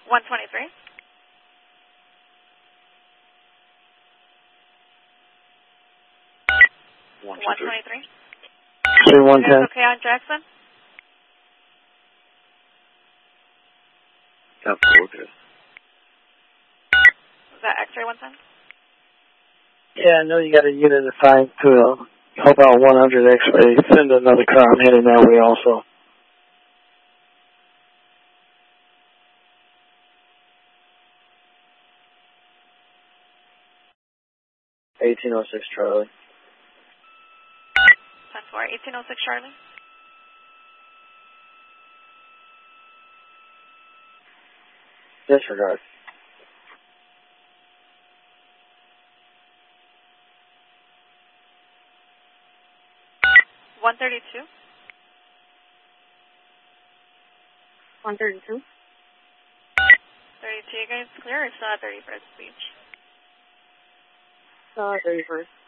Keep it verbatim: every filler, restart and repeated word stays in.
one twenty-three. one one twenty-three. three one ten. Okay on Jackson? That's cool, good. Is that X-ray one ten? Yeah, I know you got a unit assigned to uh, help out one hundred X-ray. Send another car. I'm heading that way also. eighteen oh six Charlie. ten four, eighteen oh six Charlie. Disregard. one thirty-two. one thirty-two. thirty-two, you guys clear or still at thirty-first Beach? So thirty-first.